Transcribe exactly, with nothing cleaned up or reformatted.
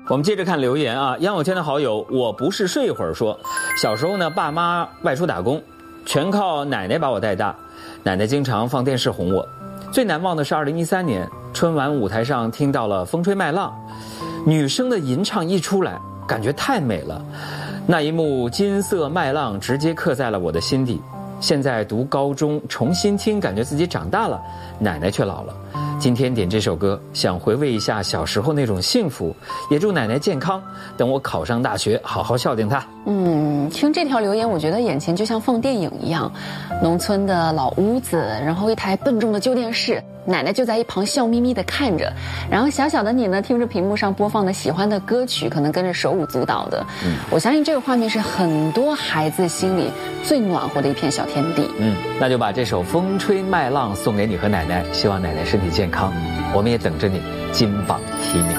我们接着看留言啊，杨有谦的好友我不是睡一会儿说，小时候呢，爸妈外出打工，全靠奶奶把我带大，奶奶经常放电视哄我。最难忘的是二零一三年春晚舞台上听到了《风吹麦浪》，女生的吟唱一出来，感觉太美了，那一幕金色麦浪直接刻在了我的心底。现在读高中重新听，感觉自己长大了，奶奶却老了。今天点这首歌，想回味一下小时候那种幸福，也祝奶奶健康，等我考上大学好好孝敬她。 嗯，听这条留言，我觉得眼前就像放电影一样，农村的老屋子，然后一台笨重的旧电视，奶奶就在一旁笑眯眯地看着，然后小小的你呢，听着屏幕上播放的喜欢的歌曲，可能跟着手舞足蹈的。嗯，我相信这个画面是很多孩子心里最暖和的一片小天地。 嗯，那就把这首《风吹麦浪》送给你和奶奶，希望奶奶身体健康，我们也等着你金榜题名。